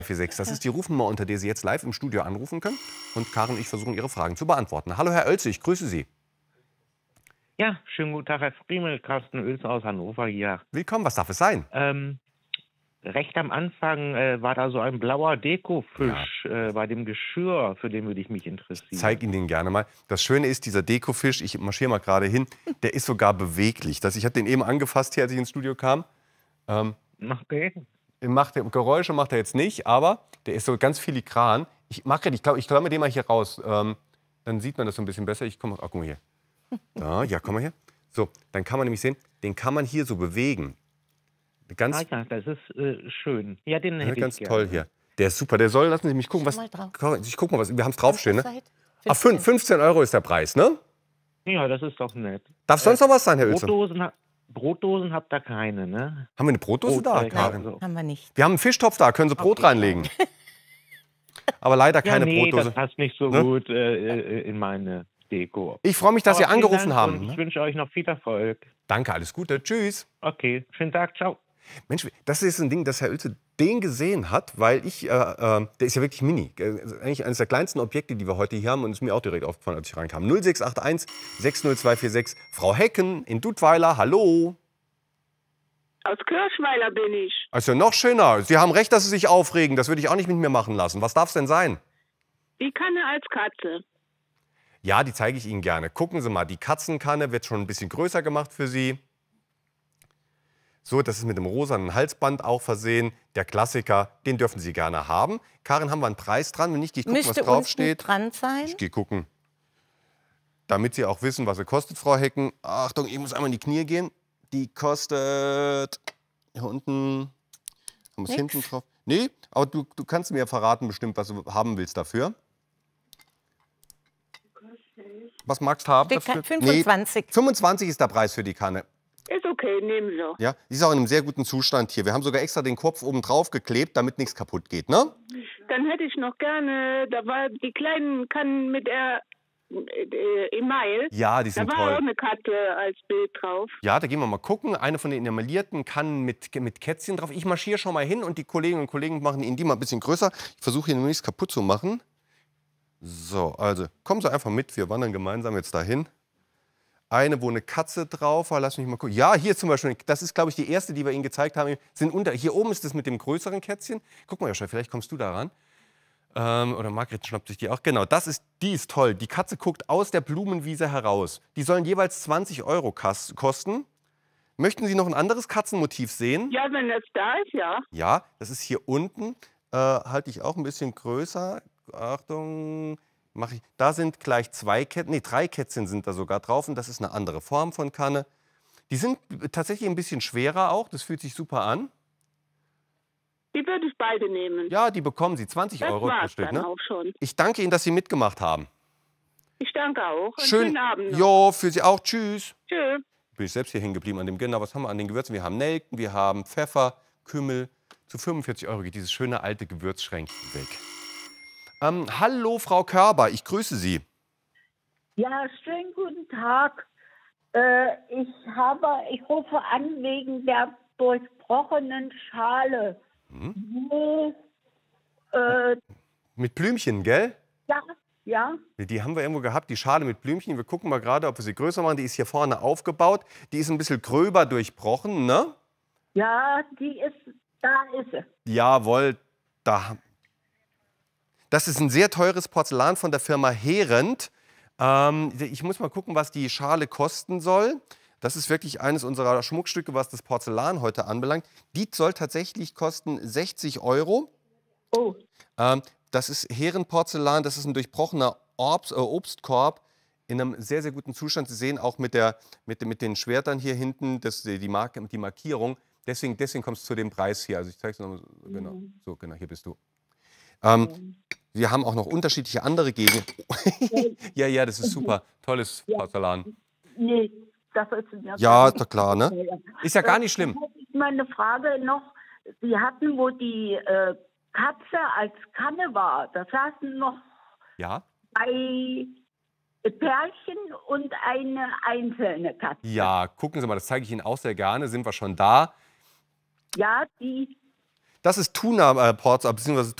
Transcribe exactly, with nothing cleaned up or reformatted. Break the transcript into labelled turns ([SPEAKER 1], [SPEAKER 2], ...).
[SPEAKER 1] vier sechs. Das ist die Rufnummer, unter der Sie jetzt live im Studio anrufen können. Und Karin und ich versuchen, Ihre Fragen zu beantworten. Hallo, Herr Oelze, ich grüße Sie.
[SPEAKER 2] Ja, schönen guten Tag, Herr Friemel, Carsten Oelze aus Hannover hier.
[SPEAKER 1] Willkommen, was darf es sein?
[SPEAKER 2] Ähm, recht am Anfang äh, war da so ein blauer Dekofisch
[SPEAKER 1] Ja.
[SPEAKER 2] äh, bei dem Geschirr, für den würde ich mich interessieren.
[SPEAKER 1] Ich zeige Ihnen den gerne mal. Das Schöne ist, dieser Dekofisch, ich marschiere mal gerade hin, der ist sogar beweglich. Das, ich habe den eben angefasst hier, als ich ins Studio kam. Ähm,
[SPEAKER 2] Okay.
[SPEAKER 1] macht der, Geräusche macht er jetzt nicht, aber der ist so ganz filigran. Ich mache, ich glaube, ich klamme den mal hier raus. Ähm, dann sieht man das so ein bisschen besser. Ich komme, oh, guck mal hier. Da, ja, komm mal her. So, dann kann man nämlich sehen, den kann man hier so bewegen. Ganz,
[SPEAKER 2] Ah ja, das ist äh, schön. Ja, den
[SPEAKER 1] ja,
[SPEAKER 2] hätte
[SPEAKER 1] ganz
[SPEAKER 2] ich gerne.
[SPEAKER 1] toll hier. Der ist super. Der soll, lassen Sie mich gucken, was.
[SPEAKER 3] Mal drauf.
[SPEAKER 1] Ich guck mal, was. Wir haben es draufstehen, ne?
[SPEAKER 3] Zeit?
[SPEAKER 1] Ah, fünf- fünfzehn Euro ist der Preis, ne?
[SPEAKER 2] Ja, das ist doch nett.
[SPEAKER 1] Darf sonst noch was sein, Herr Oelze?
[SPEAKER 2] Brotdosen, ha- Brotdosen habt ihr keine, ne?
[SPEAKER 1] Haben wir eine Brotdose
[SPEAKER 2] Brot,
[SPEAKER 1] da,
[SPEAKER 2] äh,
[SPEAKER 1] Karin?
[SPEAKER 2] so.
[SPEAKER 3] Haben wir nicht.
[SPEAKER 1] Wir haben einen Fischtopf da, können Sie Brot
[SPEAKER 2] Okay.
[SPEAKER 1] reinlegen. Aber leider
[SPEAKER 2] Ja,
[SPEAKER 1] keine
[SPEAKER 2] nee,
[SPEAKER 1] Brotdose.
[SPEAKER 2] das passt nicht so
[SPEAKER 1] Ne?
[SPEAKER 2] gut äh, äh, in meine Deko.
[SPEAKER 1] Ich freue mich, dass Sie
[SPEAKER 2] Aber vielen
[SPEAKER 1] angerufen
[SPEAKER 2] Dank
[SPEAKER 1] haben.
[SPEAKER 2] und
[SPEAKER 1] Ne?
[SPEAKER 2] ich wünsche euch noch viel Erfolg.
[SPEAKER 1] Danke, alles Gute. Tschüss.
[SPEAKER 2] Okay, schönen Tag, ciao.
[SPEAKER 1] Mensch, das ist ein Ding, dass Herr Oelze den gesehen hat, weil ich, äh, äh, der ist ja wirklich mini. Äh, eigentlich eines der kleinsten Objekte, die wir heute hier haben und ist mir auch direkt aufgefallen, als ich reinkam. null sechs acht eins sechs null zwei vier sechs. Frau Hecken in Dudweiler, hallo.
[SPEAKER 4] Aus Kirchweiler bin ich.
[SPEAKER 1] Also noch schöner. Sie haben recht, dass Sie sich aufregen. Das würde ich auch nicht mit mir machen lassen. Was darf es denn sein?
[SPEAKER 4] Die Kanne als Katze.
[SPEAKER 1] Ja, die zeige ich Ihnen gerne. Gucken Sie mal, die Katzenkanne wird schon ein bisschen größer gemacht für Sie. So, das ist mit dem rosanen Halsband auch versehen. Der Klassiker, den dürfen Sie gerne haben. Karin, haben wir einen Preis dran? Wenn nicht, gehe ich gucken, was
[SPEAKER 3] Müsste
[SPEAKER 1] draufsteht.
[SPEAKER 3] unten dran sein.
[SPEAKER 1] Ich gehe gucken. Damit Sie auch wissen, was sie kostet, Frau Hecken. Achtung, ich muss einmal in die Knie gehen. Die kostet hier unten. Haben wir es
[SPEAKER 3] Nix.
[SPEAKER 1] hinten drauf? Nee, aber du, du kannst mir ja verraten bestimmt, was du haben willst dafür. Was magst du haben?
[SPEAKER 3] Steht
[SPEAKER 1] dafür?
[SPEAKER 3] fünfundzwanzig.
[SPEAKER 1] Nee, fünfundzwanzig ist der Preis für die Kanne.
[SPEAKER 4] Ist okay, nehmen Sie.
[SPEAKER 1] Ja, die ist auch in einem sehr guten Zustand hier. Wir haben sogar extra den Kopf oben drauf geklebt, damit nichts kaputt geht, ne?
[SPEAKER 4] Dann hätte ich noch gerne, da war die kleinen Kannen mit der äh, Email.
[SPEAKER 1] Ja, die
[SPEAKER 4] Da
[SPEAKER 1] sind
[SPEAKER 4] war auch
[SPEAKER 1] toll.
[SPEAKER 4] eine Katze als Bild drauf.
[SPEAKER 1] Ja, da gehen wir mal gucken. Eine von den emaillierten Kannen mit, mit Kätzchen drauf. Ich marschiere schon mal hin und die Kolleginnen und Kollegen machen Ihnen die mal ein bisschen größer. Ich versuche hier nichts kaputt zu machen. So, also kommen Sie einfach mit. Wir wandern gemeinsam jetzt dahin. Eine, wo eine Katze drauf war. Lass mich mal gucken. Ja, hier zum Beispiel. Das ist, glaube ich, die erste, die wir Ihnen gezeigt haben. Sind unter, hier oben ist das mit dem größeren Kätzchen. Guck mal, Joscha, vielleicht kommst du da ran. Ähm, oder Margret schnappt sich die auch. Genau, das ist, die ist toll. Die Katze guckt aus der Blumenwiese heraus. Die sollen jeweils zwanzig Euro kas- kosten. Möchten Sie noch ein anderes Katzenmotiv sehen?
[SPEAKER 4] Ja, wenn das da ist, ja.
[SPEAKER 1] Ja, das ist hier unten. Äh, halte ich auch ein bisschen größer. Achtung. Mach ich. Da sind gleich zwei Kätzchen, nee, drei Kätzchen sind da sogar drauf. Und das ist eine andere Form von Kanne. Die sind tatsächlich ein bisschen schwerer auch. Das fühlt sich super an.
[SPEAKER 4] Die würde ich beide nehmen.
[SPEAKER 1] Ja, die bekommen Sie zwanzig
[SPEAKER 4] das
[SPEAKER 1] Euro pro
[SPEAKER 4] war's
[SPEAKER 1] Stück.
[SPEAKER 4] dann
[SPEAKER 1] Ne?
[SPEAKER 4] auch schon.
[SPEAKER 1] Ich danke Ihnen, dass Sie mitgemacht haben.
[SPEAKER 4] Ich danke auch. Einen
[SPEAKER 1] Schön.
[SPEAKER 4] schönen Abend noch.
[SPEAKER 1] Jo, für Sie auch. Tschüss.
[SPEAKER 4] Tschüss.
[SPEAKER 1] Bin ich selbst hier hängen geblieben an dem. Genau, was haben wir an den Gewürzen? Wir haben Nelken, wir haben Pfeffer, Kümmel. Zu fünfundvierzig Euro geht dieses schöne alte Gewürzschränkchen weg. Ähm, hallo, Frau Körber, ich grüße Sie.
[SPEAKER 5] Ja, schönen guten Tag. Äh, ich habe, ich rufe an wegen der durchbrochenen Schale.
[SPEAKER 1] Hm?
[SPEAKER 5] Wo, äh,
[SPEAKER 1] Mit Blümchen, gell?
[SPEAKER 5] ja, ja,
[SPEAKER 1] Die haben wir irgendwo gehabt, die Schale mit Blümchen. Wir gucken mal gerade, ob wir sie größer machen. Die ist hier vorne aufgebaut. Die ist ein bisschen gröber durchbrochen, ne?
[SPEAKER 5] ja, die ist, da ist sie.
[SPEAKER 1] Jawohl, da. Das ist ein sehr teures Porzellan von der Firma Herend. Ähm, ich muss mal gucken, was die Schale kosten soll. Das ist wirklich eines unserer Schmuckstücke, was das Porzellan heute anbelangt. Die soll tatsächlich kosten sechzig Euro.
[SPEAKER 5] Oh,
[SPEAKER 1] Ähm, das ist Herrenporzellan, das ist ein durchbrochener Obst, äh, Obstkorb in einem sehr, sehr guten Zustand. Sie sehen auch mit, der, mit, mit den Schwertern hier hinten das, die, Marke, die Markierung. Deswegen, deswegen kommt es zu dem Preis hier. Also ich zeige es nochmal. So, genau. So, genau, hier bist du. Ähm, wir haben auch noch unterschiedliche andere Gegenden. Ja, ja, das ist super. Tolles Porzellan.
[SPEAKER 5] nee, das ist ja.
[SPEAKER 1] Ja, ist doch klar, ne? Ist ja gar nicht schlimm.
[SPEAKER 5] Dann hätte ich mal eine Frage noch. Sie hatten, wo die äh, Katze als Kanne war, da saßen noch
[SPEAKER 1] Ja?
[SPEAKER 5] zwei Pärchen und eine einzelne Katze.
[SPEAKER 1] Ja, gucken Sie mal, das zeige ich Ihnen auch sehr gerne. Sind wir schon da?
[SPEAKER 5] Ja, die,
[SPEAKER 1] Das ist Tuna-Ports, beziehungsweise